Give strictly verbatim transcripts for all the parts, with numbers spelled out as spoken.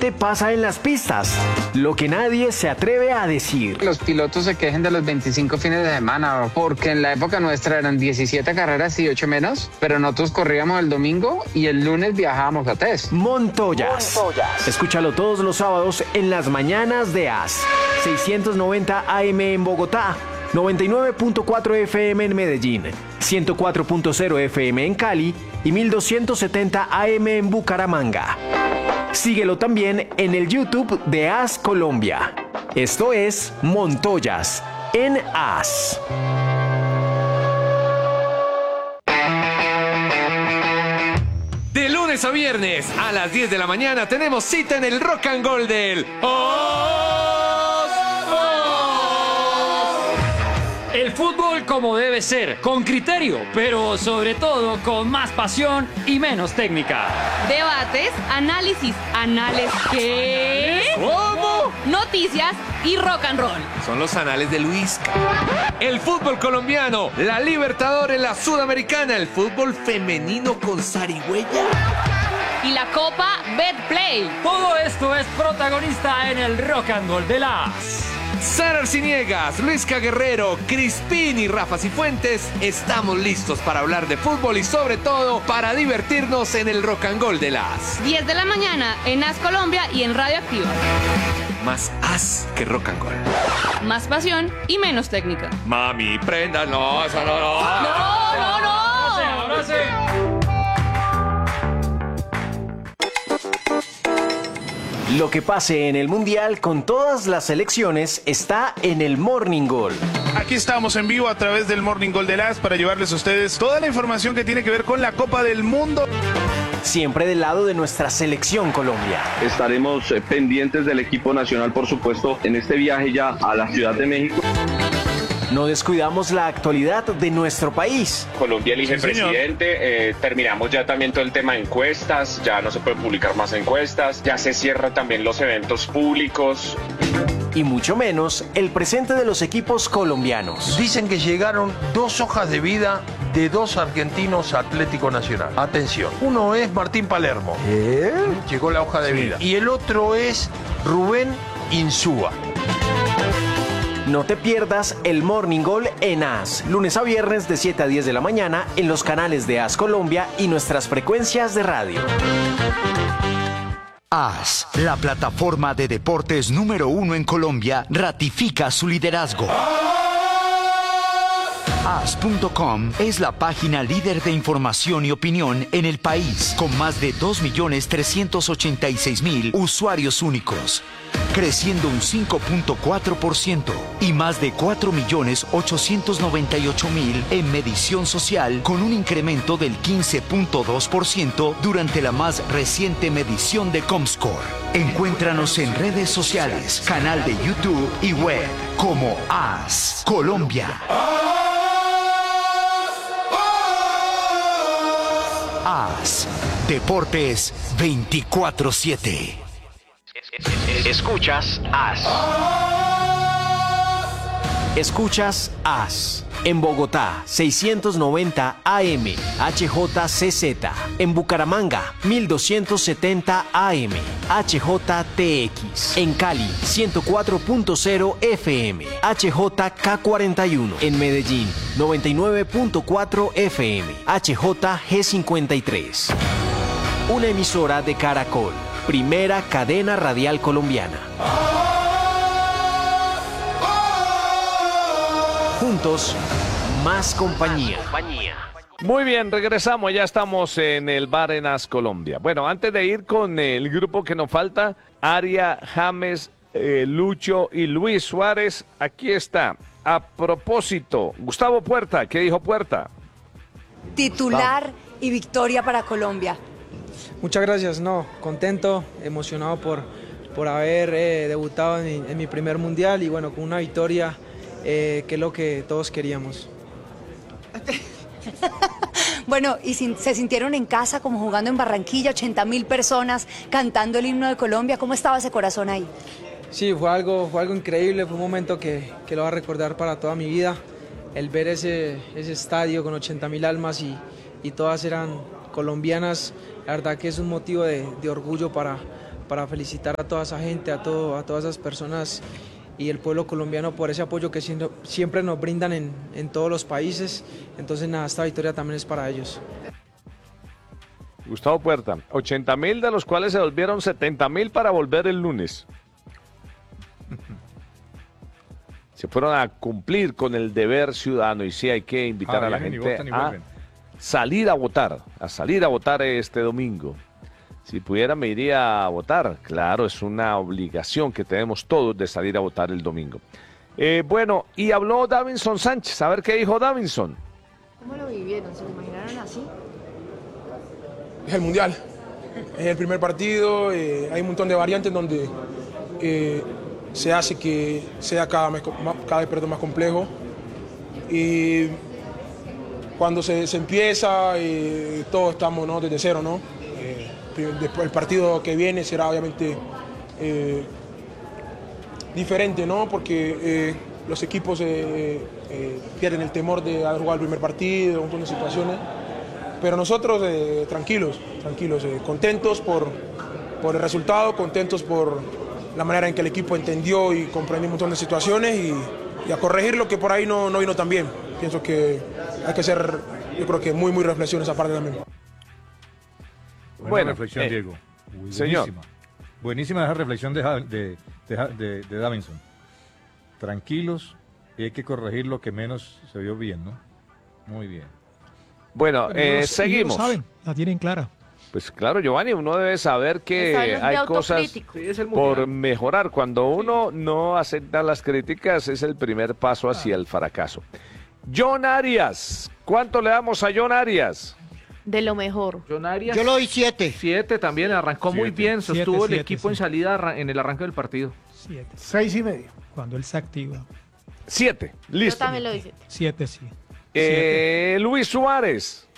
te pasa en las pistas, lo que nadie se atreve a decir. Los pilotos se quejen de los veinticinco fines de semana, porque en la época nuestra eran diecisiete carreras y ocho menos, pero nosotros corríamos el domingo y el lunes viajábamos a test. Montoyas. Montoyas. Escúchalo todos los sábados en las mañanas de A S. seiscientos noventa A M en Bogotá, noventa y nueve punto cuatro F M en Medellín, ciento cuatro punto cero F M en Cali y mil doscientos setenta A M en Bucaramanga. Síguelo también en el YouTube de A S Colombia. Esto es Montoyas en A S. De lunes a viernes a las diez de la mañana tenemos cita en el Rock and Roll del Os. El fútbol como debe ser, con criterio, pero sobre todo con más pasión y menos técnica. Debates, análisis, anales, ¿qué? ¿Cómo? Noticias y rock and roll. Son los anales de Luis. El fútbol colombiano, la Libertadores, la Sudamericana, el fútbol femenino con zarigüeya. Y la Copa Betplay. Todo esto es protagonista en el Rock and Roll de las. Sara Arciniegas, Luisca Guerrero, Crispín y Rafa Cifuentes estamos listos para hablar de fútbol y sobre todo para divertirnos en el Rock and Roll de las diez de la mañana en A S Colombia y en Radio Activa. Más as que rock and roll. Más pasión y menos técnica. Mami, prenda, no, eso no, no. No, no, no. Ahora sí, ahora sí. Lo que pase en el Mundial con todas las selecciones está en el Morning Goal. Aquí estamos en vivo a través del Morning Goal de las para llevarles a ustedes toda la información que tiene que ver con la Copa del Mundo. Siempre del lado de nuestra selección Colombia. Estaremos eh, pendientes del equipo nacional, por supuesto, en este viaje ya a la Ciudad de México. No descuidamos la actualidad de nuestro país. Colombia elige Sí, presidente, eh, terminamos ya también todo el tema de encuestas, ya no se pueden publicar más encuestas, ya se cierran también los eventos públicos. Y mucho menos el presente de los equipos colombianos. Dicen que llegaron dos hojas de vida de dos argentinos a Atlético Nacional. Atención, uno es Martín Palermo. ¿Eh? Llegó la hoja de vida. Y el otro es Rubén Insúa. No te pierdas el Morning Goal en A S, lunes a viernes de siete a diez de la mañana en los canales de A S Colombia y nuestras frecuencias de radio. A S, la plataforma de deportes número uno en Colombia, ratifica su liderazgo. A S punto com es la página líder de información y opinión en el país, con más de dos millones trescientos ochenta y seis mil usuarios únicos, creciendo un cinco punto cuatro por ciento y más de cuatro millones ochocientos noventa y ocho mil en medición social, con un incremento del quince punto dos por ciento durante la más reciente medición de Comscore. Encuéntranos en redes sociales, canal de YouTube y web como A S Colombia. A S Deportes veinticuatro siete. Escuchas A S. Escuchas A S. En Bogotá, seiscientos noventa A M, H J C Z. En Bucaramanga, mil doscientos setenta A M, H J T X. En Cali, ciento cuatro punto cero F M, H J K cuarenta y uno. En Medellín, noventa y nueve punto cuatro F M, H J G cincuenta y tres. Una emisora de Caracol, primera cadena radial colombiana. Juntos, más compañía. Muy bien, regresamos, ya estamos en el bar en A S Colombia. Bueno, antes de ir con el grupo que nos falta, Aria, James, eh, Lucho y Luis Suárez, aquí está. A propósito, Gustavo Puerta, ¿qué dijo Puerta? Titular y victoria para Colombia. Muchas gracias, no, contento, emocionado por, por haber eh, debutado en mi, en mi primer mundial y bueno, con una victoria eh, que es lo que todos queríamos. Bueno, y sin, se sintieron en casa como jugando en Barranquilla, ochenta mil personas cantando el himno de Colombia. ¿Cómo estaba ese corazón ahí? Sí, fue algo, fue algo increíble, fue un momento que, que lo voy a recordar para toda mi vida. El ver ese, ese estadio con ochenta mil almas y, y todas eran colombianas, la verdad que es un motivo de, de orgullo para, para felicitar a toda esa gente, a, todo, a todas esas personas y el pueblo colombiano por ese apoyo que siempre nos brindan en, en todos los países. Entonces nada, esta victoria también es para ellos. Gustavo Puerta, ochenta mil de los cuales se volvieron setenta mil para volver el lunes. Se fueron a cumplir con el deber ciudadano y sí hay que invitar ah, a la gente votan, a salir a votar, a salir a votar este domingo. Si pudiera me iría a votar, claro, es una obligación que tenemos todos de salir a votar el domingo. Eh, bueno, y habló Davinson Sánchez, a ver qué dijo Davinson. ¿Cómo lo vivieron? ¿Se lo imaginaron así? Es el Mundial, es el primer partido, eh, hay un montón de variantes donde eh, se hace que sea cada, mes, cada vez perdón, más complejo. Y cuando se, se empieza, eh, todos estamos, ¿no?, desde cero, ¿no? Eh, después el partido que viene será obviamente eh, diferente, ¿no? Porque eh, los equipos eh, eh, pierden el temor de haber jugado el primer partido, un montón de situaciones. Pero nosotros eh, tranquilos, tranquilos, eh, contentos por, por el resultado, contentos por la manera en que el equipo entendió y comprendió un montón de situaciones y, y a corregir lo que por ahí no, no vino tan bien. Pienso que hay que hacer, yo creo que muy, muy reflexión esa parte también. Buena bueno, reflexión, eh, Diego. Uy, señor. Buenísima. Buenísima esa reflexión de, de, de, de, de Davinson. Tranquilos, y hay que corregir lo que menos se vio bien, ¿no? Muy bien. Bueno, eh, ellos, seguimos. Ellos saben, la tienen clara. Pues claro, Giovanni, uno debe saber que hay cosas sí, por mejorar. Cuando uno no acepta las críticas es el primer paso hacia el fracaso. John Arias, ¿cuánto le damos a John Arias? De lo mejor. John Arias, yo le doy siete. Siete también, arrancó siete. muy bien, sostuvo siete, el siete, equipo sí. en salida en el arranque del partido. Siete. Seis y medio. Cuando él se activa. Siete, listo. Yo también lo doy siete. Siete, sí. Eh, Luis Suárez.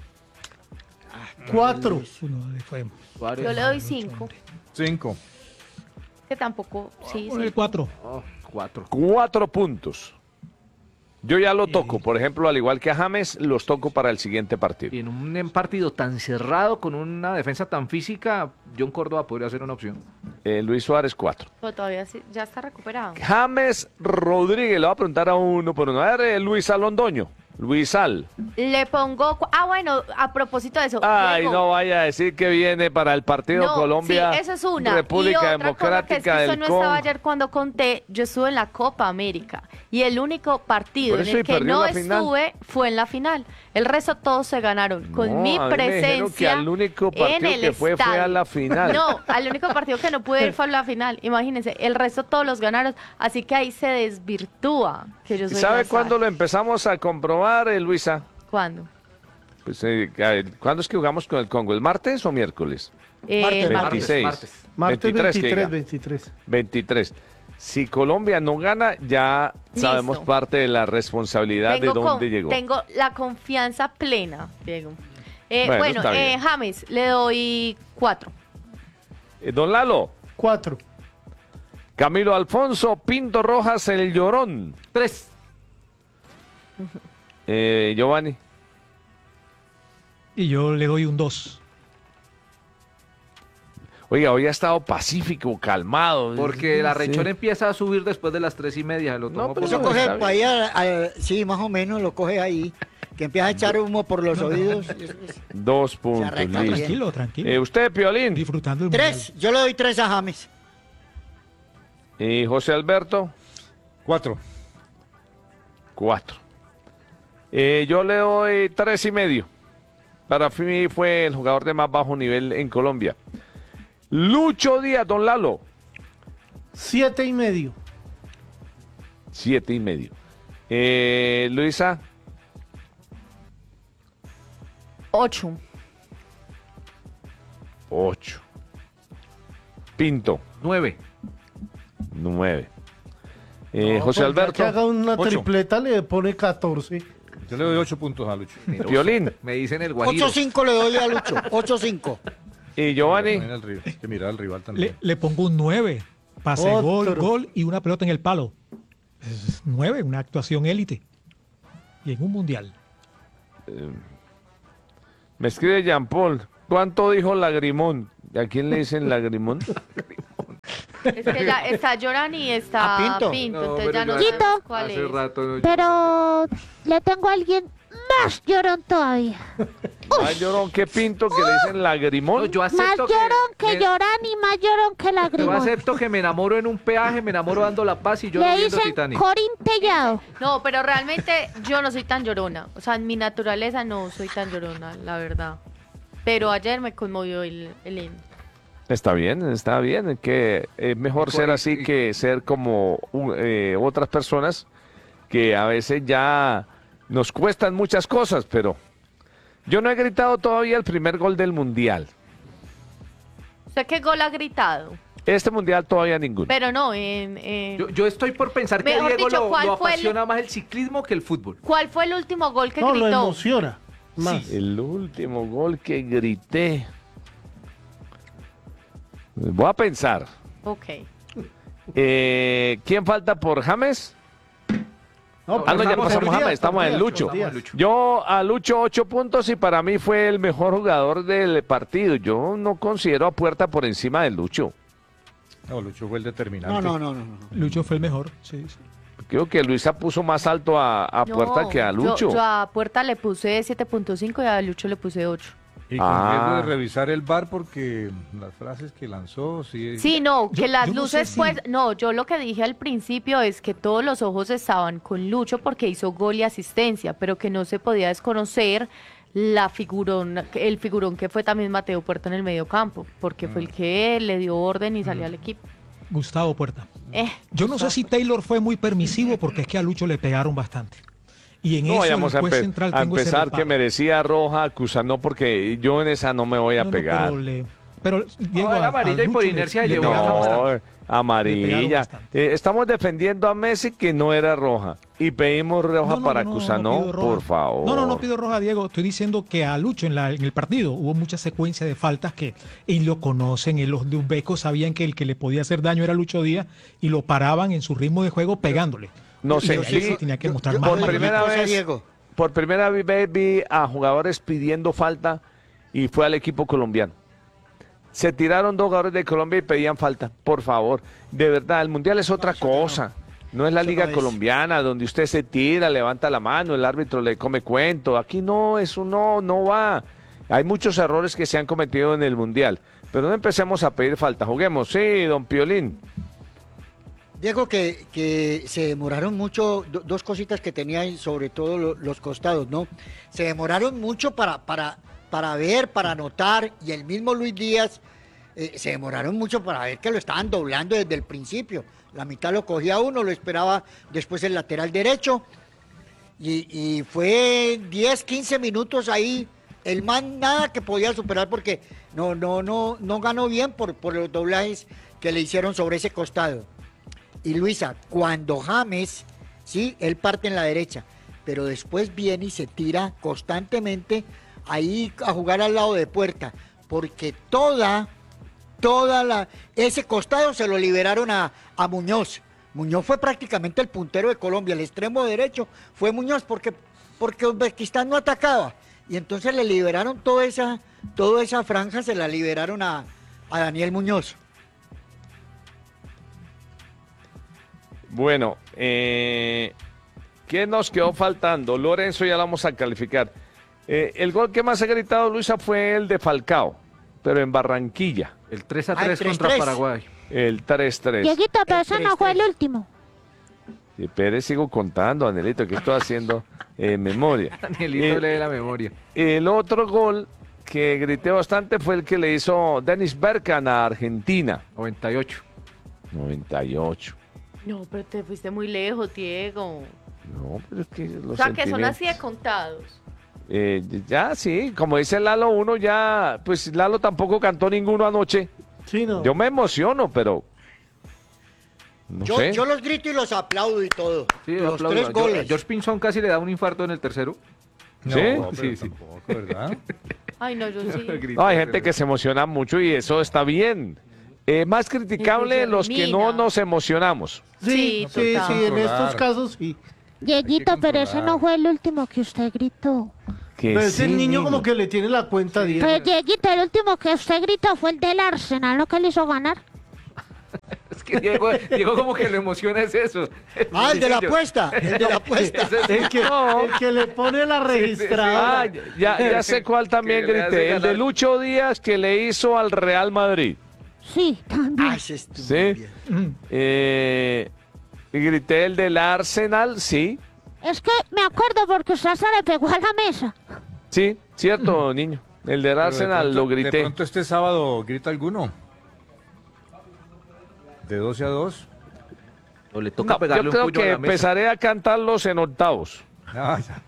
Cuatro. Yo le doy cinco. Cinco. Que tampoco, sí, sí. sí. Cuatro. Oh, cuatro. Cuatro puntos. Yo ya lo toco, por ejemplo, al igual que a James, los toco para el siguiente partido. Y en un partido tan cerrado, con una defensa tan física, John Córdoba podría ser una opción. Eh, Luis Suárez, cuatro. Pero todavía sí, ya está recuperado. James Rodríguez, le voy a preguntar a uno por uno. A ver, eh, Luis Alondoño. Luis Al. Le pongo... Ah, bueno, a propósito de eso. Ay, Diego, no vaya a decir que viene para el partido no, Colombia. Sí, eso es una. República y otra Democrática cosa que es que del eso no Congo. estaba ayer cuando conté, yo estuve en la Copa América y el único partido en el que no estuve fue en la final. El resto todos se ganaron con no, mi a mí presencia me dijeron que al único partido en el que fue estadio. fue a la final. No, al único partido que no pude ir fue a la final. Imagínense, el resto todos los ganaron, así que ahí se desvirtúa que yo soy ¿Y sabe la cuándo lo empezamos a comprobar, eh, Luisa? ¿Cuándo? Pues, eh, ¿cuándo es que jugamos con el Congo? ¿El martes o miércoles? Eh, martes, veintiséis. Martes, martes veintitrés, veintitrés. veintitrés. Si Colombia no gana, ya Listo. sabemos parte de la responsabilidad Tengo de dónde con, llegó. Tengo la confianza plena, Diego. Eh, Bueno, bueno, eh, James, le doy cuatro. Eh, don Lalo. Cuatro. Camilo Alfonso Pinto Rojas, el Llorón. Tres. Eh, Giovanni. Y yo le doy un dos. Oiga, hoy ha estado pacífico, calmado. Porque la rechona sí. empieza a subir después de las tres y media. Lo no, pero eso coge por ahí, a, a, sí, más o menos lo coge ahí. Que empieza a echar humo por los oídos. Dos puntos. Tranquilo, tranquilo. Eh, ¿Usted, Piolín? Disfrutando el Tres. Mundial. Yo le doy tres a James. ¿Y José Alberto? Cuatro. Cuatro. Eh, yo le doy tres y medio. Para mí fue el jugador de más bajo nivel en Colombia. Lucho Díaz, don Lalo. Siete y medio. Siete y medio. Eh, Luisa. Ocho. Ocho. Pinto. Nueve. Nueve. Eh, No, José pues, Alberto. que haga una Ocho. tripleta le pone catorce. Yo le doy ocho puntos a Lucho. Piolín. Me dicen el Guajiro. ocho cinco le doy a Lucho. ocho cinco. Y Giovanni. Hay que mirar al rival también. Le, le pongo un nueve. Pase, Otro. gol, gol y una pelota en el palo. Es nueve, una actuación élite. Y en un mundial. Eh, me escribe Jean Paul. ¿Cuánto dijo Lagrimón? ¿A quién le dicen lagrimón? Es que ya está Llorán y está ¿A Pinto? Pinto, No, entonces pero ya no yo sabemos cuál hace es. rato no- Pero le tengo a alguien más llorón todavía. Más llorón que Pinto, que le dicen lagrimón. No, yo Más acepto que, llorón que me- Llorán y más llorón que yo Lagrimón. acepto que me enamoro en un peaje, me enamoro dando la paz y yo Le no viendo dicen Titanic. Corín Tellado. No, pero realmente yo no soy tan llorona. O sea, en mi naturaleza no soy tan llorona, la verdad. Pero ayer me conmovió el, el himno. Está bien, está bien, que es mejor ser así que ser como uh, eh, otras personas que a veces ya nos cuestan muchas cosas, pero yo no he gritado todavía el primer gol del Mundial. ¿Usted qué gol ha gritado? Este Mundial todavía ninguno. Pero no, en... en- Yo, yo estoy por pensar que a Mejor Diego dicho, lo, ¿cuál lo fue el- apasiona más el ciclismo que el fútbol. ¿Cuál fue el último gol que No, lo gritó? emociona más. Sí, el último gol que grité. Voy a pensar. Ok. Eh, ¿Quién falta por James? No, Ah, no, ya estamos pasamos en James, Díaz, estamos en Díaz, Lucho. con Díaz. Yo a Lucho ocho puntos y para mí fue el mejor jugador del partido. Yo no considero a Puerta por encima de Lucho. No, Lucho fue el determinante. No, no, no, no. no. Lucho fue el mejor, sí, sí. Creo que Luisa puso más alto a, a No, Puerta que a yo- Lucho. Yo, a Puerta le puse siete punto cinco y a Lucho le puse ocho. Y con Ah. riesgo de revisar el V A R porque las frases que lanzó, sí. Sí, no, que Yo- las yo no sé luces, si- pues, no, yo lo que dije al principio es que todos los ojos estaban con Lucho porque hizo gol y asistencia, pero que no se podía desconocer la figurón, el figurón que fue también Mateo Puerta en el medio campo, porque fue el que le dio orden y salió al equipo. Gustavo Puerta. Eh, Yo no sé si Taylor fue muy permisivo porque es que a Lucho le pegaron bastante. Y en No eso vayamos el a, juez empe- central a tengo ese empezar reparo. que merecía roja, acusando porque yo en esa no me voy a No, no, pegar. pero, le- pero, Diego, No, era a- a amarilla y por Lucho le- inercia le llevó pegaron a- bastante. No, Le pegaron amarilla. bastante. Eh, estamos defendiendo a Messi que no era roja y pedimos roja No, no, para no, no, Cusano, no pido roja. por favor. No, no, no pido roja, Diego. Estoy diciendo que a Lucho en, la, en el partido hubo mucha secuencia de faltas que él lo conocen, él, los de Uzbeko sabían que el que le podía hacer daño era Lucho Díaz y lo paraban en su ritmo de juego pegándole. No Y sé, él sí, se tenía que mostrar yo- más. por Oye, primera una cosa, vez, Diego. por primera vez vi a jugadores pidiendo falta y fue al equipo colombiano. Se tiraron dos jugadores de Colombia y pedían falta, por favor. De verdad, el Mundial es otra cosa. No es la Eso Liga no es. Colombiana donde usted se tira, levanta la mano, el árbitro le come cuento. Aquí no, eso no, no va. Hay muchos errores que se han cometido en el Mundial. Pero no empecemos a pedir falta. Juguemos, sí, don Piolín. Diego, que, que se demoraron mucho, do- dos cositas que tenía ahí, sobre todo lo- los costados, ¿no? Se demoraron mucho para, para, para ver, para notar, y el mismo Luis Díaz eh, se demoraron mucho para ver que lo estaban doblando desde el principio. La mitad lo cogía uno, lo esperaba después el lateral derecho, y, y fue diez, quince minutos ahí, el man nada que podía superar porque no, no, no, no ganó bien por, por los doblajes que le hicieron sobre ese costado. Y Luisa, cuando James, sí, él parte en la derecha, pero después viene y se tira constantemente ahí a jugar al lado de Puerta, porque toda, toda la, ese costado se lo liberaron a, a Muñoz. Muñoz fue prácticamente el puntero de Colombia, el extremo derecho fue Muñoz porque, porque Uzbekistán no atacaba. Y entonces le liberaron toda esa, toda esa franja, se la liberaron a, a Daniel Muñoz. Bueno, eh, ¿qué nos quedó faltando? Lorenzo ya lo vamos a calificar. Eh, el gol que más ha gritado Luisa fue el de Falcao, pero en Barranquilla. El tres a Ah, el tres tres contra tres. Paraguay. El tres tres. Dieguito, pero El ese no tres, fue el tres. último. Y Pérez, sigo contando, Anelito, que estoy haciendo eh, memoria. Danielito Eh, lee la memoria. El otro gol que grité bastante fue el que le hizo Dennis Bergkamp a Argentina. noventa y ocho. noventa y ocho. no, pero te fuiste muy lejos, Diego. No, pero es que los O sea, que son sentimientos- así de contados. Eh, ya, sí, como dice Lalo, uno ya, pues Lalo tampoco cantó ninguno anoche. Sí, no. Yo me emociono, pero no Yo, sé. yo los grito y los aplaudo y todo. Sí, yo los aplaudo. tres A goles. George- George Pinzón casi le da un infarto en el tercero. ¿Sí? pero Sí, sí. tampoco, ¿verdad? Ay, no, yo sí. No, hay gente que se emociona mucho y eso está bien. Eh, más criticable Eso los que no termina. nos emocionamos. Sí, sí, total. sí, en Controlar. estos casos sí. Dieguito, pero ese controlar. no fue el último que usted gritó. Que Pero ese sí, niño niño. como que le tiene la cuenta a Diego. Pero Dieguito, el último que usted gritó fue el del Arsenal, ¿no? Que le hizo ganar. Es que Diego, Diego como que le emociona es eso. Ah, el de la apuesta, el de la apuesta. El que, el que le pone la registradora. Ah, ya, ya sé cuál también Que le hace grité. El de ganar. Lucho Díaz que le hizo al Real Madrid. Sí, también. Ah, ese estuvo ¿Sí? bien. Eh, y grité el del Arsenal, sí. Es que me acuerdo porque usted se le pegó a la mesa. Sí, cierto, niño. El del Pero de Arsenal pronto- lo grité. De pronto este sábado grita alguno. De doce a dos. O le toca No, pegarle yo un creo puño a que la mesa. empezaré a cantarlos en octavos. Ah, ya.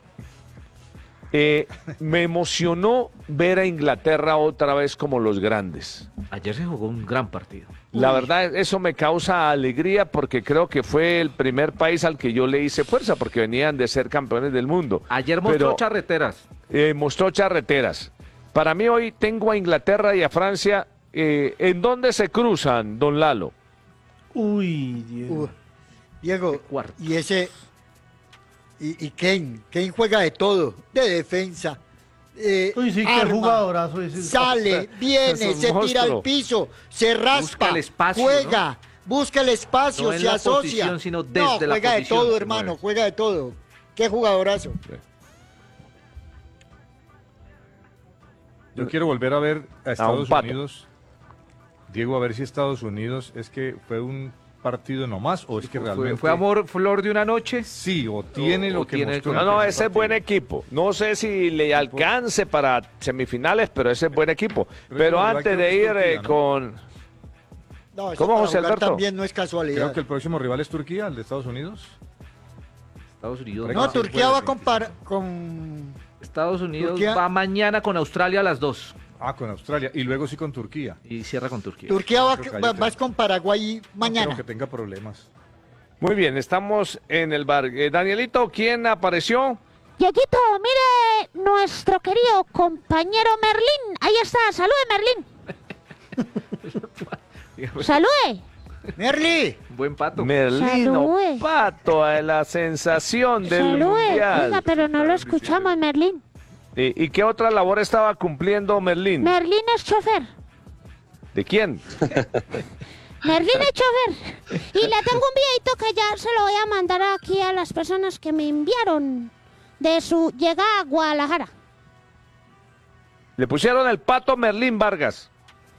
Eh, me emocionó ver a Inglaterra otra vez como los grandes. Ayer se jugó un gran partido. La verdad, eso me causa alegría porque creo que fue el primer país al que yo le hice fuerza porque venían de ser campeones del mundo. Ayer mostró Pero, charreteras. eh, mostró charreteras. Para mí hoy tengo a Inglaterra y a Francia. Eh, ¿En dónde se cruzan, don Lalo? Uy, Diego. Uh, Diego, y ese. Y, y Kane, Kane juega de todo, de defensa. eh, Uy, sí, qué arma, jugadorazo ese. Sale, viene, Es un se tira al monstruo. piso, se raspa, Busca el espacio, juega, busca el espacio, No en se la asocia. posición, sino desde no, la juega de posición. todo, hermano, juega de todo. Qué jugadorazo. Yo quiero volver a ver a un Estados pato. Unidos. Diego, a ver si Estados Unidos es que fue un partido nomás o es que realmente... ¿Fue, fue amor flor de una noche? Sí, o tiene O- lo o que tiene mostró. No, no, ese es buen equipo. No sé si le alcance para semifinales, pero ese es buen equipo. Pero Pero el rival antes creo de que es ir Turquía, eh, ¿no? con... No, eso ¿Cómo, para José jugar Alberto? también no es casualidad. Creo que el próximo rival es Turquía, el de Estados Unidos. Estados Unidos. No, va- Turquía va a comparar con... Estados Unidos Turquía- va mañana con Australia a las dos. Ah, con Australia. Y luego sí con Turquía. Y cierra con Turquía. Turquía va, Creo que va, ahí vas con Paraguay No mañana. creo que tenga problemas. Muy bien, estamos en el bar. Eh, Danielito, ¿quién apareció? Dieguito, mire nuestro querido compañero Merlín. Ahí está, salude Merlín. Salude. Merli. Buen pato. Merlino Salude. Pato, eh, la sensación del Salude. mundial. Oiga, pero no lo escuchamos, Merlín. ¿Y, y qué otra labor estaba cumpliendo Merlín? Merlín es chofer. ¿De quién? Merlín es chofer. Y le tengo un videito que ya se lo voy a mandar aquí a las personas que me enviaron de su llegada a Guadalajara. Le pusieron el Pato Merlín Vargas.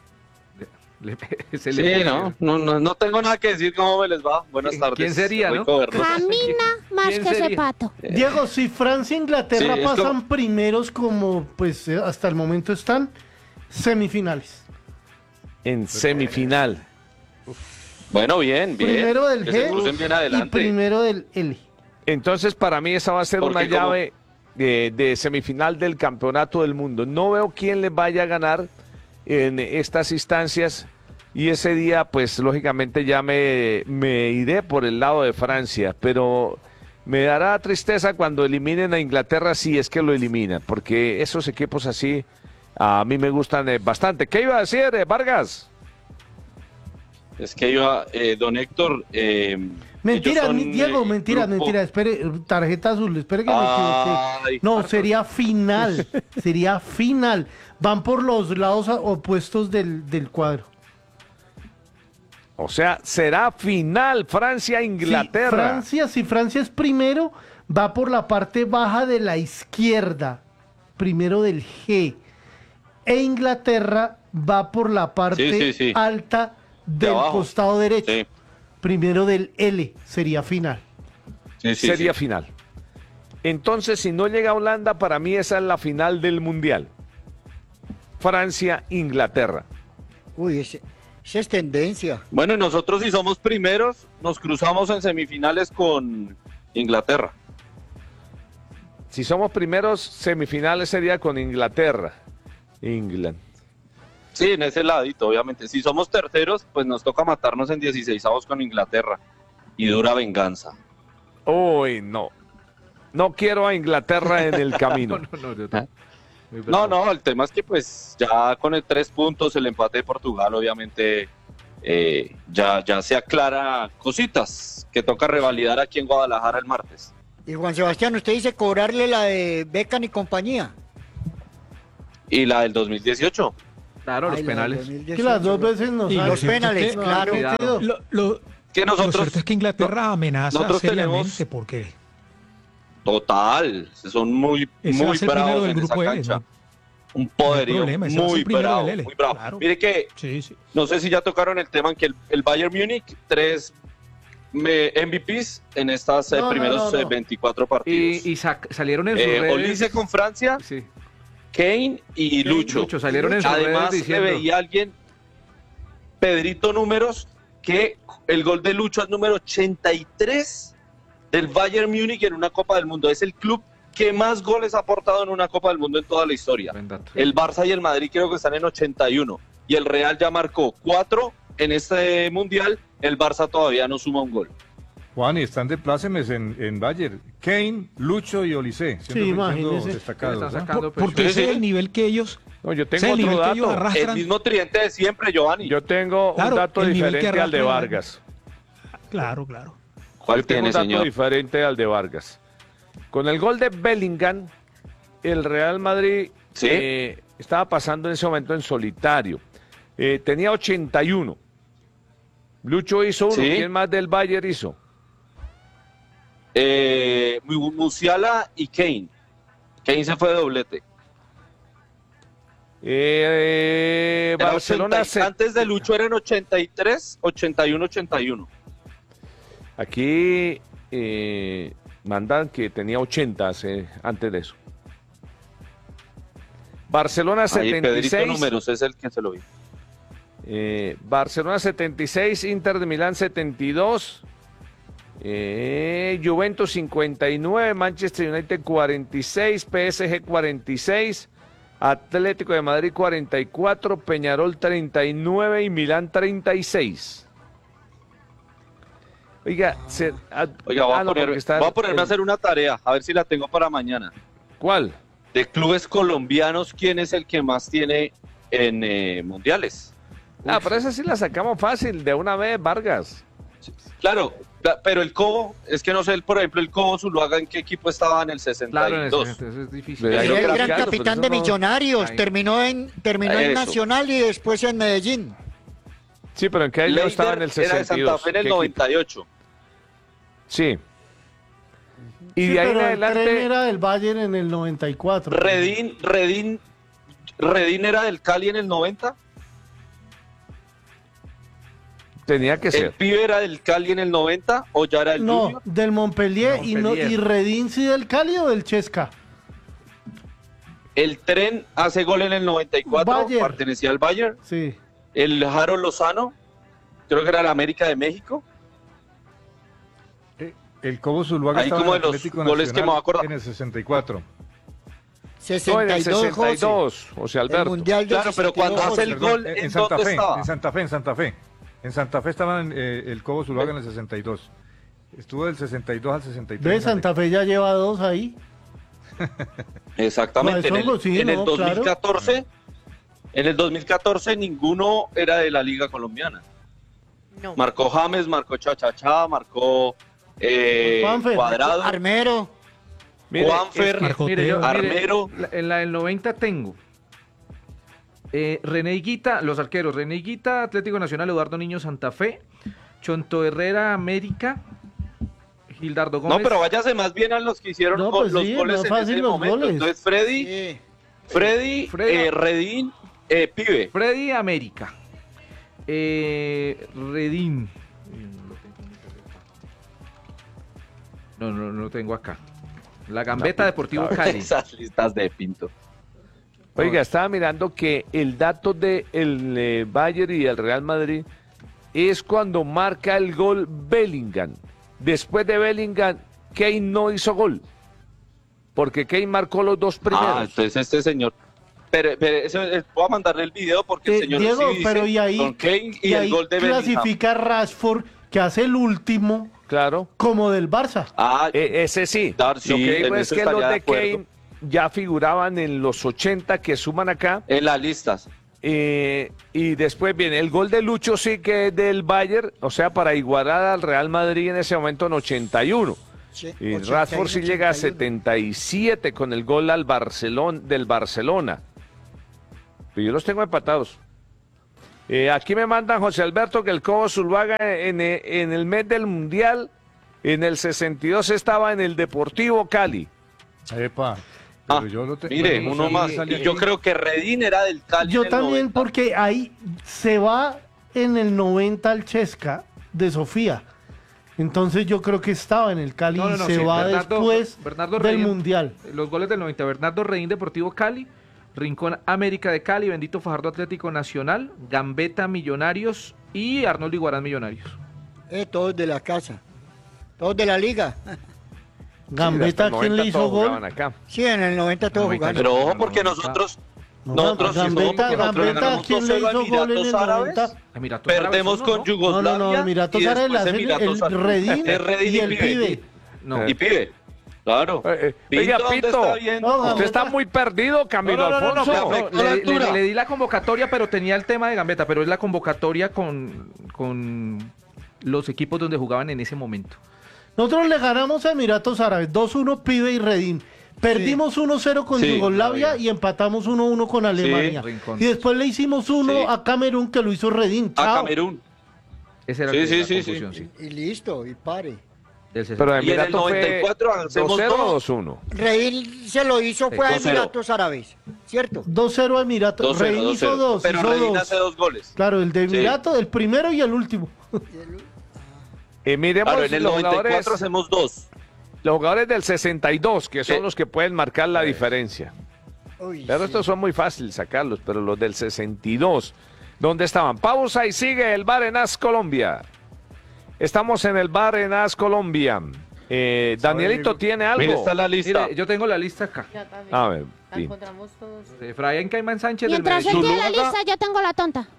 Se Sí, le- no, no, no, no tengo nada que decir. ¿Cómo me les va? Buenas tardes. ¿Quién sería, no? Rico verlos. Camina más ¿Quién que ese sería? pato. Diego, si Francia e Inglaterra Sí, es pasan como- primeros como pues eh, hasta el momento están, semifinales. En semifinal. Bueno, bien, bien. Primero del Que se G crucen bien y adelante. primero del L. Entonces, para mí esa va a ser Porque una como- llave de, de semifinal del campeonato del mundo. No veo quién le vaya a ganar en estas instancias y ese día, pues lógicamente ya me, me iré por el lado de Francia, pero me dará tristeza cuando eliminen a Inglaterra si es que lo eliminan, porque esos equipos así a mí me gustan eh, bastante. ¿Qué iba a decir, eh, Vargas? Es que iba, eh, don Héctor. Eh, Mentira, ellos son, mi- Diego, eh, mentira, grupo- mentira. Espere, tarjeta azul, espere que me Ay, equivoqué. No, sería final, sería final. Van por los lados a- opuestos del, del cuadro. O sea, será final Si Francia-Inglaterra. Francia, si Francia es primero, va por la parte baja de la izquierda, primero del G. E Inglaterra va por la parte Sí, sí, sí. alta del abajo. costado derecho, Sí, primero del L, sería final. sí, sí, sería sí. final. Entonces, si no llega Holanda, para mí esa es la final del Mundial. Francia-Inglaterra. Uy, ese, esa es tendencia. Bueno, y nosotros si somos primeros, nos cruzamos en semifinales con Inglaterra. Si somos primeros, semifinales sería con Inglaterra. England. Sí, en ese ladito, obviamente. Si somos terceros, pues nos toca matarnos en dieciseisavos con Inglaterra. Y dura venganza. Uy, no. No quiero a Inglaterra en el camino. No, no, yo no. Muy No, bravo. no, el tema es que pues ya con el tres puntos, el empate de Portugal, obviamente eh, ya, ya se aclara cositas que toca revalidar aquí en Guadalajara el martes. Y Juan Sebastián, usted dice cobrarle la de Beckham y compañía. Y la del dos mil dieciocho. Claro, los Ay, la del penales. dos mil dieciocho. Que las dos veces nos Y salen. los lo cierto penales, es que- claro. Cuidado. Lo, lo- Que lo nosotros, cierto es que Inglaterra amenaza nosotros seriamente tenemos- porque total, son muy, ese va a muy ser el primero bravos del en esa grupo L, cancha. ¿no? Un No hay poderío problema, ese va a ser muy el primero bravo, del L, muy bravo. claro. Mire que, Sí, sí. no sé si ya tocaron el tema en que el, el Bayern Múnich, tres me- M V Ps en estas eh, No, no, primeros no, no. eh, veinticuatro partidos. Y, y sac- salieron en sus Eh, redes. Olise con Francia, Sí. Kane y Kane, Lucho. Lucho, salieron en sus Además, redes le diciendo- veía a alguien, Pedrito Números, que el gol de Lucho es número ochenta y tres del Bayern Múnich en una Copa del Mundo. Es el club que más goles ha aportado en una Copa del Mundo en toda la historia. Buen dato. El Barça y el Madrid creo que están en ochenta y uno. Y el Real ya marcó cuatro en este Mundial. El Barça todavía no suma un gol. Juan, y están de plácemes en, en Bayern. Kane, Lucho y Olise. Sí, imagínese. Destacados, Están ¿no? sacando pecho. Porque Sí, ese sí. es el nivel que ellos, No, yo ese es tengo el otro nivel que ellos dato. El arrastran. mismo tridente de siempre, Giovanni. Yo tengo Claro, un dato el nivel que diferente al de arrastra- Vargas. Claro, claro. ¿Cuál Yo tengo tiene, un dato señor? diferente al de Vargas. Con el gol de Bellingham, el Real Madrid Sí. eh, estaba pasando en ese momento en solitario. Eh, tenía ochenta y uno. Lucho hizo uno. Sí. ¿Quién más del Bayern hizo? Eh, Mu- Musiala y Kane. Kane se fue de doblete. Eh, Era Barcelona. ochenta, se- antes de Lucho eran ochenta y tres, ochenta y uno, ochenta y uno. Aquí eh, mandan que tenía ochenta hace- antes de eso. Barcelona Ahí setenta y Pedrito seis. Números es el que se lo vi. Eh, Barcelona setenta y seis, Inter de Milán setenta y dos, eh, Juventus cincuenta y nueve, Manchester United cuarenta y seis, P S G cuarenta y seis, Atlético de Madrid cuarenta y cuatro, Peñarol treinta y nueve y Milán treinta y seis. Oiga, se, ah, Oiga, voy, ah, a, no, poner- porque está voy a ponerme el- a hacer una tarea, a ver si la tengo para mañana. ¿Cuál? De clubes colombianos, ¿quién es el que más tiene en eh, mundiales? Ah, pero esa sí la sacamos fácil, de una vez, Vargas. Claro, la- pero el Cobo, es que no sé, por ejemplo, el Cobo Zuluaga, ¿en qué equipo estaba en el sesenta y dos? Claro, en ese- eso es difícil. Pero ahí Era lo el gran craquearon, pero capitán eso de no- Millonarios. Ahí. Terminó en, terminó en Eso. Nacional y después en Medellín. Sí, pero en qué año Leider estaba en el era de sesenta y Santa dos. Fe en el ¿Qué equipo? noventa y ocho. Sí. Y Sí, de ahí en pero el tren adelante, era del Bayern en el noventa y cuatro. Redín, Redín, Redín era del Cali en el noventa. tenía que ¿El ser. pibe era del Cali en el noventa o ya era el No, Junior? del Montpellier, Y, no, Montpellier. y Redín sí del Cali o del Chesca. El Tren hace gol en el noventa y cuatro, Bayern. pertenecía al Bayern. Sí. El Jaro Lozano, creo que era el América de México. El Cobo Zuluaga Ahí estaba como en de los Atlético goles que me Nacional voy a acordar. en el sesenta y cuatro. No, en el sesenta y dos, sesenta y José. dos, José El Alberto. Mundial del Claro, pero cuando sesenta y dos, hace el José. gol, en, ¿en en Santa dónde Fe, estaba? en Santa Fe, en Santa Fe. En Santa Fe estaban eh, el Cobo Zuluaga en el sesenta y dos. Estuvo del sesenta y dos al sesenta y tres. ¿Ves? Santa Fe ya lleva dos ahí. Exactamente. No, en eso el, sí, en el no, dos mil claro. catorce, en el dos mil catorce ninguno era de la Liga Colombiana. No. Marcó James, marcó Chachachá, marcó eh, Juanfer. Cuadrado, Armero. Mire, Juanfer, es que, mire, yo- mire, Armero. la- en la del noventa tengo eh, René Higuita, los arqueros, René Higuita, Atlético Nacional, Eduardo Niño, Santa Fe, Chonto Herrera, América, Gildardo Gómez. No, pero váyase más bien a los que hicieron No, go- pues los sí, goles más en fácil ese los momento. goles. Entonces Freddy, Sí. Freddy, Freddy. eh, Redín, eh, Pibe. Freddy, América. Eh, Redín. No, no, no lo tengo acá. La Gambeta Deportivo Cali. Esas listas de Pinto. Oiga, estaba mirando que el dato de el eh, Bayern y el Real Madrid es cuando marca el gol Bellingham. Después de Bellingham, Kane no hizo gol. Porque Kane marcó los dos primeros. Ah, entonces este señor. Pero, pero eso, eh, voy a mandarle el video porque el Eh, señor Diego, sí dice pero y ahí, con Kane y, y el ahí gol de Bellingham. clasifica Rashford, que hace el último, Claro. como del Barça. Ah, E- ese sí. Dar, Lo sí, que digo en es eso que los estaría de de acuerdo. Kane ya figuraban en los ochenta que suman acá. En las listas. Eh, y después viene el gol de Lucho, sí que es del Bayern, o sea, para igualar al Real Madrid en ese momento en ochenta y uno. Y ochenta y Rashford sí uno, llega a ochenta y uno. setenta y siete con el gol al Barcelona, del Barcelona. Pero yo los tengo empatados. Eh, aquí me mandan José Alberto que el Cobo Zuluaga en, en el mes del Mundial, en el sesenta y dos estaba en el Deportivo Cali. Epa. Ah, Pero yo lo te- mire, bueno, uno sí, más. sale Y yo aquí. creo que Redín era del Cali. Yo en el también, noventa. porque ahí se va en el noventa al Chesca de Sofía. Entonces yo creo que estaba en el Cali No, no, y no, se sí, va Bernardo- después Bernardo del Redín, Mundial. Los goles del noventa, Bernardo Redín, Deportivo Cali, Rincón América de Cali, Bendito Fajardo Atlético Nacional, Gambetta Millonarios y Arnoldo Iguarán Millonarios. Eh, todos de la casa. Todos de la liga. Gambetta, ¿quién le hizo gol? Sí, en el noventa todos jugando. Pero ojo, porque nosotros. No, nosotros sí, ojo, Gambetta, porque nosotros Gambetta, ganamos ¿quién dos le cero a hizo gol en el Emiratos Árabes, noventa? Emiratos Perdemos Árabes, con ¿no? No, no, Yugoslavia. no, Emiratos y Árabes, después la serie, Emiratos el Árabes. Redín Es Redín y el pibe. No. Y pibe. Claro. Oiga, Pinto, ¿dónde Pito, está viendo? No, usted Gambetta- está muy perdido, Camilo No, no, no, no, Alfonso. pero- afectó la le, altura. le- le di la convocatoria, pero tenía el tema de Gambetta, pero es la convocatoria con, con los equipos donde jugaban en ese momento. Nosotros le ganamos a Emiratos Árabes, dos uno pibe y Redín. Perdimos uno cero con Sí, Yugoslavia y empatamos uno uno con Alemania. Rincón. Y después le hicimos uno Sí. a Camerún que lo hizo Redín. A Chao. Camerún. Ese era Sí, el sí, la sí, confusión, sí. sí. Y listo, y pare. Del sesenta. Pero Y en el Emiratos fue noventa y cuatro hacemos dos cero o dos. dos uno. Redín se lo hizo, fue a dos cero. Emiratos Árabes, ¿cierto? dos cero a Emiratos. dos cero, Redín dos hizo cero. dos. Pero hizo Redín dos. hace dos goles. Claro, el de Sí. Emiratos, el primero y el último. Y miremos Claro, en el los noventa y cuatro jugadores, hacemos dos. los jugadores del sesenta y dos, que son Sí. los que pueden marcar la diferencia. Uy, Pero sí. estos son muy fáciles sacarlos, pero los del sesenta y dos, ¿dónde estaban? Pausa y sigue el Bar en As Colombia. Estamos en el Bar en As Colombia. Eh, Danielito, ¿tiene algo? Mira, está la lista. Mire, yo tengo la lista acá. Ya también. A ver, La sí. encontramos todos. Efraín Caimán Sánchez del Mientras él Medellín. tiene la lista, yo tengo la tonta.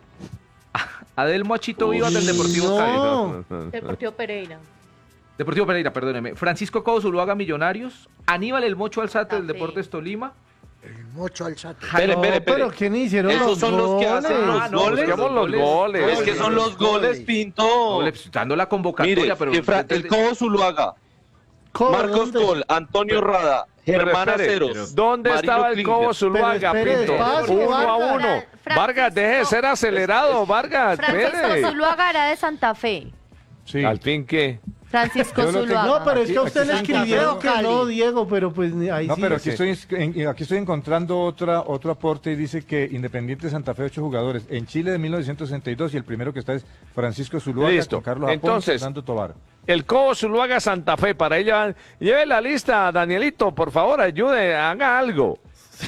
Adelmo Achito Vivas del Deportivo no. Cali. Deportivo Pereira. Deportivo Pereira, perdóneme. Francisco Cobo Zuluaga Millonarios. Aníbal El Mocho Alzate del Café. Deportes Tolima. El mocho alzate. Espere, No, espere, espere. pero ¿quién hicieron Esos los son los que hacen goles? los Ah, no, goles. Busquemos los goles. Es que son los goles, Pinto. No, le estoy dando la convocatoria, Mire, pero... Efra- el Cobo Zuluaga, ¿Cómo? Marcos ¿Dónde? Col, Antonio Rada, Pero Germán espere, Aceros. ¿dónde Marino estaba el Klinger. Cobo Zuluaga, Pero espere, Pinto? despacio, Uno a Vargas. uno. Francisco- Vargas, deje de ser acelerado, Vargas. Francisco espere. Zuluaga era de Santa Fe. Sí. Al fin, ¿qué? Francisco Yo lo tengo- Zuluaga. No, pero es que a Aquí- usted aquí le está escribieron Santiago que no, Cali. Diego, pero pues ni- ahí No, sí. pero aquí sí. estoy, en- aquí estoy encontrando otra, otro aporte y dice que Independiente Santa Fe, ocho jugadores. En Chile de mil novecientos sesenta y dos y el primero que está es Francisco Zuluaga Listo. con Carlos Aponte, Entonces, Fernando Tobar. El Cobo Zuluaga Santa Fe, para ella. Lleve la lista, Danielito, por favor, ayude, haga algo.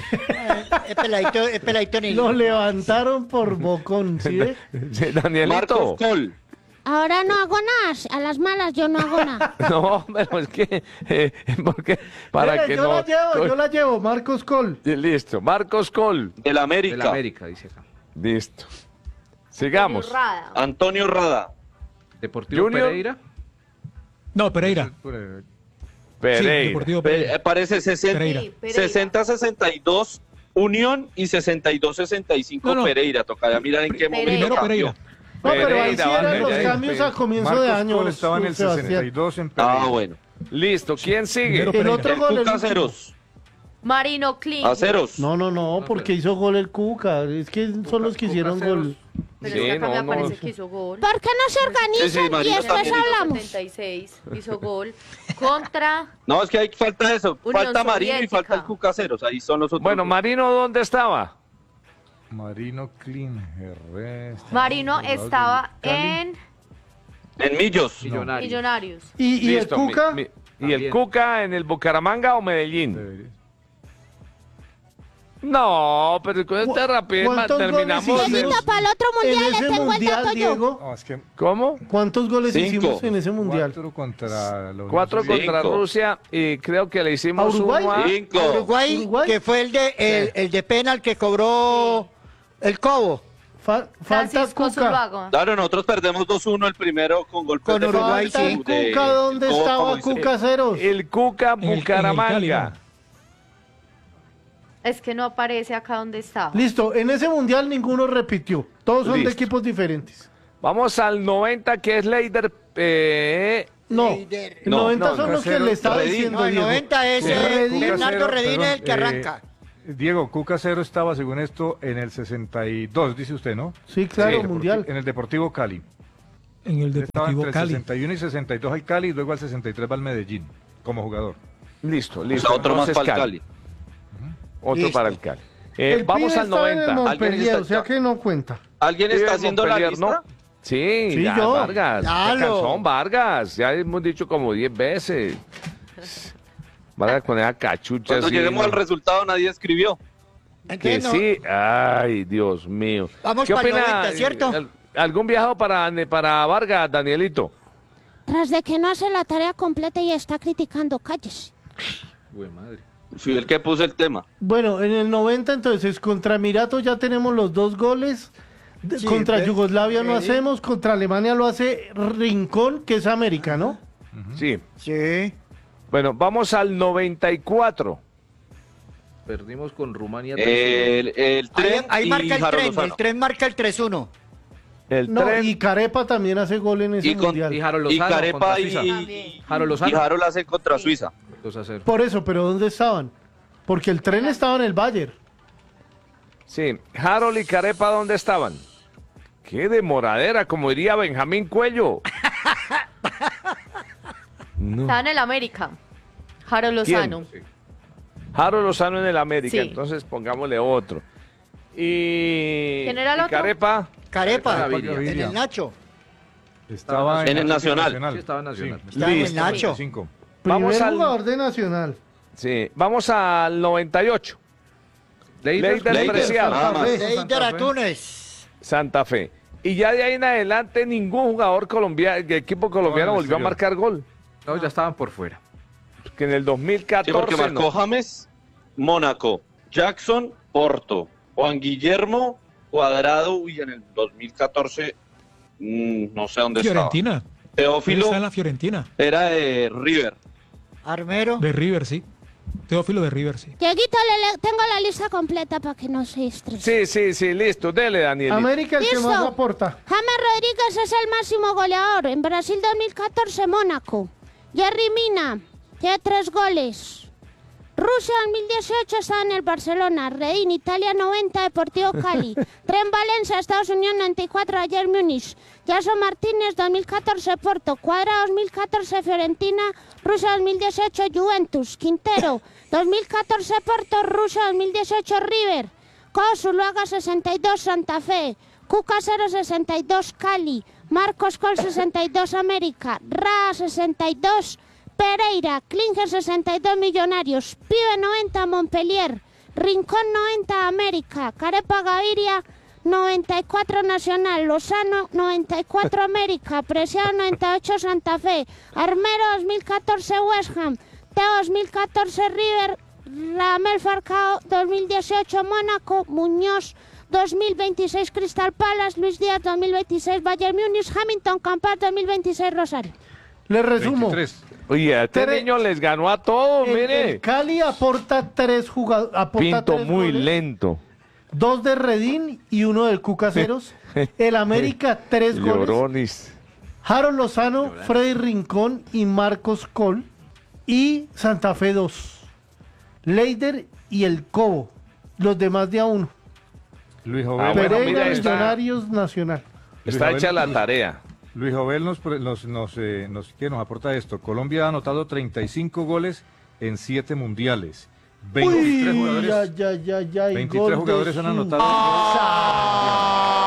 Es peladito, es peladito ni. Lo levantaron por bocón, ¿sí? ve? Sí, Danielito. Marcos Col. Ahora no hago nada. A las malas yo no hago nada. No, pero es que, eh, porque, para Mire, que yo no. la llevo, yo la llevo, Marcos Col. Listo, Marcos Col. Del América. Del América, dice acá. Listo. Sigamos. Rada. Antonio Rada. Deportivo Junior. Pereira. No, Pereira. Sí, Pereira. Deportivo Pe- Pereira. eh, Parece Pereira. sesenta sesenta y dos Unión y sesenta y dos sesenta y cinco No, no. Pereira. Toca ya mirar en qué momento Primero cambió. Pereira. No, pero ahí sí Pereira, eran Vargas, los ya, cambios a comienzo Marcos de año. Col estaba en el Sebastián. sesenta y dos en Pereira. Ah, bueno. Listo, ¿quién sigue? Primero El Pereira. otro El gol, el Cuca último. Aceros. Marino Klinger. Aceros. No, no, no, porque hizo gol el Cuca. Es que son los que hicieron gol. Pero Sí, es que acá no, me no. aparece que hizo gol. ¿Por qué no se organizan Sí, sí, Marino y después también hizo. hablamos? setenta y seis hizo gol contra No, es que hay falta eso. Unión Falta Marino y Soviética. falta el Cuca Aceros. Ahí son los otros. Bueno, dos. Marino, ¿dónde estaba? Marino Klinger. este, Marino jugador estaba del Cali. en En Millos. Millonarios. Millonarios. ¿Y, y el Listo, mi- Cuca? mi- ¿Y el También. Cuca en el Bucaramanga o Medellín? Debería- No, pero con esta ¿Cu- rapidez ma- cuántos terminamos. goles en- Dieguito, para el otro En mundial le ese tengo el mundial, dato yo. Diego, No, es que ¿Cómo? ¿cuántos goles Cinco. hicimos en ese mundial? cuatro contra los Cuatro Cinco. contra Rusia y creo que le hicimos ¿A Uruguay? uno a... Cinco. Uruguay, Uruguay. que fue el de el, el de penal que cobró el Cobo. Fa- falta Francisco Cuca. Zuluaga. Claro, nosotros perdemos dos uno el primero con golpes Con de Uruguay, falta sí. Falta de- el Cuca, ¿dónde ¿cómo- estaba cómo dice? Cuca Ceros? El Cuca En el- en el Bucaramanga. Cali, ¿no? Es que no aparece acá donde estaba. Listo, en ese mundial ninguno repitió. Todos son Listo. de equipos diferentes. Vamos al noventa, que es Leider, eh, No, Leider. el noventa no, son los que Casero, le estaba Redín. diciendo No, el Diego. noventa es Sí, eh, Redín. Bernardo Cucasero, Redín el perdón, que eh, arranca. Diego, Cucasero estaba, según esto, en el sesenta y dos, dice usted, ¿no? Sí, claro, Sí, mundial. En el Deportivo Cali. En el Estaba Deportivo entre Cali. sesenta y uno y sesenta y dos al Cali, y luego al sesenta y tres va al Medellín, como jugador. Listo, O listo. sea, otro más Entonces, para el Cali. Otro Listo. para el Cali. Eh, El vamos pibe al estaba en el noventa. ¿Alguien Montpellier, está- o sea que no cuenta. ¿Alguien está Vive en haciendo la Montpellier, lista? ¿no? Sí, Sí, ya, yo. Vargas. Claro. Qué cansón, Vargas. Ya hemos dicho como diez veces. Vargas con esa cachucha. Cuando así, lleguemos ¿no? al resultado nadie escribió. Que Entonces, no- sí. Ay, Dios mío. Vamos ¿Qué para el opina? noventa, ¿cierto? Al- ¿Algún viajado para, para Vargas, Danielito? Tras de que no hace la tarea completa y está criticando, cállese. Güey, madre. Fui el que puso el tema. Bueno, en el noventa entonces contra Emiratos ya tenemos los dos goles. De- Sí, contra ve- Yugoslavia no Redín. hacemos, contra Alemania lo hace Rincón, que es América, ¿no? Sí. Sí. Bueno, vamos al noventa y cuatro. Perdimos con Rumania. El, el Ahí, tren ahí y marca el Jaro tren, Lozano. el tren marca el tres uno. El No, tren. y Carepa también hace gol en ese Y con- mundial. Y Jaro Y Lozano Carepa contra y, Suiza. y, Jaro y Lozano. Jaro la hace contra Suiza. dos a cero. Por eso, pero ¿dónde estaban? Porque el tren estaba en el Bayern. Sí. Harold y Carepa, ¿dónde estaban? Qué demoradera, como diría Benjamín Cuello. No. Estaba en el América. Jaro Lozano. Harold Lozano en el América, Sí. entonces pongámosle otro. Y, ¿Quién era el y otro? Carepa, Carepa, Gaviria. en el Nacho. Estaba En el Nacional. Sí, estaba en Nacional. Está en el Listo. Nacho. Cinco. Vamos Primer al- jugador de Nacional. sí, vamos al noventa y ocho. Leider, Leider Leider, Preciado, nada más. Leider Atunes. Santa Fe. Y ya de ahí en adelante ningún jugador colombiano, de equipo colombiano No, en el volvió a exterior. marcar gol. No, ya estaban por fuera. Que en el dos mil Sí, catorce porque marcó no. James, Mónaco, Jackson, Porto, Juan Guillermo, Cuadrado, uy, en el dos mil catorce, mm, no sé dónde Fiorentina. estaba. Él Teófilo está en la Fiorentina. era de River. Armero. De River, sí. Teófilo de River, sí. Dieguito, le, le- tengo la lista completa para que no se Sí, estrese. sí, sí, listo, dele, Daniel. América el que Listo. más aporta. James Rodríguez es el máximo goleador. En Brasil dos mil catorce, Mónaco. Jerry Mina tiene tres goles. Rusia dos mil dieciocho está en el Barcelona. Redín, Italia noventa, Deportivo Cali. Tren Valencia, Estados Unidos noventa y cuatro, ayer Múnich. Yaso Martínez dos mil catorce, Porto. Cuadra dos mil catorce, Fiorentina. Rusia dos mil dieciocho, Juventus. Quintero dos mil catorce, Porto. Rusia dos mil dieciocho, River. Zuluaga sesenta y dos, Santa Fe. Cucasero sesenta y dos, Cali. Marcos Col sesenta y dos, América. Ra sesenta y dos, Pereira. Klinger sesenta y dos, Millonarios. Pibe noventa, Montpellier. Rincón noventa, América. Carepa Gaviria noventa y cuatro, Nacional. Lozano noventa y cuatro, América. Preciado noventa y ocho, Santa Fe. Armero dos mil catorce, West Ham. Teo dos mil catorce, River. Ramel Falcao dos mil dieciocho, Mónaco. Muñoz dos mil veintiséis, Crystal Palace. Luis Díaz dos mil veintiséis, Bayern Múnich. Hamilton Campas dos mil veintiséis, Rosario. Le resumo. veintitrés. Oye, a este Tre- niño les ganó a todos, El, mire. el Cali aporta tres jugadores. Pinto tres muy goles, lento. Dos de Redín y uno del Cucaseros. El América, tres goles. Lloronis. Harold Lozano, Freddy Rincón y Marcos Col. Y Santa Fe, dos. Leider y el Cobo. Los demás de a uno. Luis Ah, Jovel. bueno, Pereira, mira, está- Millonarios, Nacional. Está Luis hecha Jovel- la tarea. Luis Jovel nos, pre- nos, nos, eh, nos, ¿qué nos aporta esto? Colombia ha anotado treinta y cinco goles en siete mundiales. veintitrés Uy, jugadores, ya, ya, ya, ya. y veintitrés gol de jugadores han su- anotado. ¡Ah!